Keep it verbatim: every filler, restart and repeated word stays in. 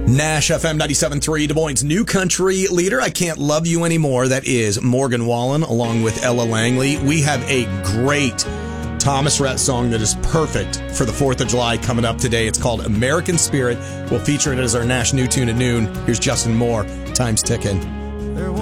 Nash F M ninety-seven point three, Des Moines' new country leader. I Can't Love You Anymore. That is Morgan Wallen along with Ella Langley. We have a great Thomas Rhett song that is perfect for the fourth of July coming up today. It's called American Spirit. We'll feature it as our Nash New Tune at noon. Here's Justin Moore. Time's ticking.